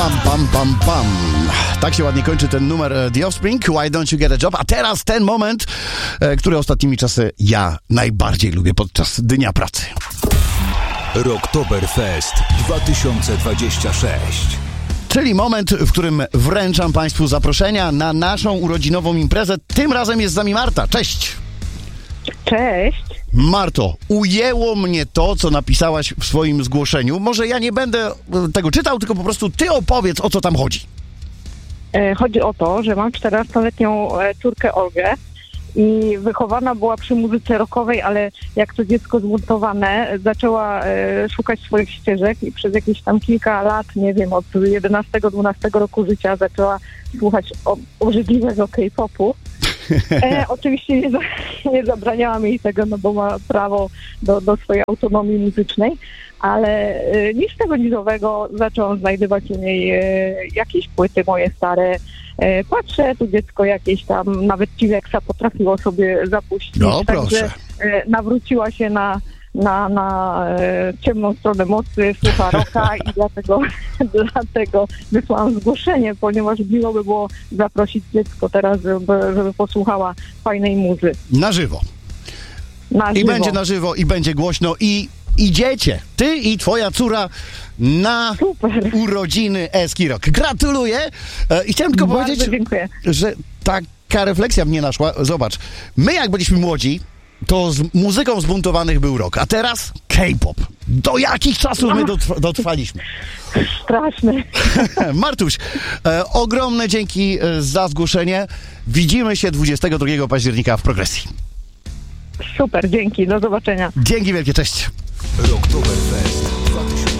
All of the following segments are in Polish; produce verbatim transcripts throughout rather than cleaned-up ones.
Pam, pam, pam, pam. Tak się ładnie kończy ten numer The Offspring, Why Don't You Get a Job? A teraz ten moment, który ostatnimi czasy ja najbardziej lubię podczas dnia pracy. Rocktoberfest dwa tysiące dwadzieścia sześć. Czyli moment, w którym wręczam Państwu zaproszenia na naszą urodzinową imprezę. Tym razem jest z nami Marta. Cześć! Cześć! Marto, ujęło mnie to, co napisałaś w swoim zgłoszeniu. Może ja nie będę tego czytał, tylko po prostu ty opowiedz, o co tam chodzi. Chodzi o to, że mam czternastoletnią córkę Olgę i wychowana była przy muzyce rockowej, ale jak to dziecko zmontowane, zaczęła szukać swoich ścieżek i przez jakieś tam kilka lat, nie wiem, od jedenastego dwunastego roku życia zaczęła słuchać obrzydliwego K-popu. E, oczywiście nie, za, nie zabraniałam jej tego, no bo ma prawo do, do swojej autonomii muzycznej, ale e, nic tego nizowego zaczęłam znajdywać u niej e, jakieś płyty moje stare. E, patrzę, tu dziecko jakieś tam, nawet T-Rexa potrafiło sobie zapuścić. No proszę. Także e, nawróciła się na na, na e, ciemną stronę mocy, słucha rocka i dlatego, dlatego wysłałam zgłoszenie, ponieważ miło by było zaprosić dziecko teraz, żeby, żeby posłuchała fajnej muzy. Na żywo. Na I żywo. będzie na żywo, i będzie głośno, i idziecie, ty i twoja córa na Super. urodziny Eski Rock. Gratuluję e, i chciałem tylko Bardzo powiedzieć, dziękuję. że taka refleksja mnie naszła. Zobacz, my jak byliśmy młodzi, to z muzyką zbuntowanych był rock, a teraz K-pop. Do jakich czasów my dotrwa, dotrwaliśmy? Straszne. Martuś, e, ogromne dzięki e, za zgłoszenie. Widzimy się dwudziestego drugiego października w Progresji. Super, dzięki, do zobaczenia. Dzięki wielkie, cześć. Rocktoberfest dwa tysiące.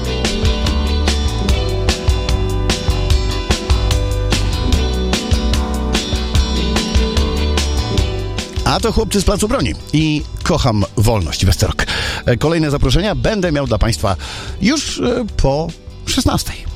A to chłopcy z Placu Broni i kocham wolność, Westerok. Kolejne zaproszenia będę miał dla Państwa już po szesnastej.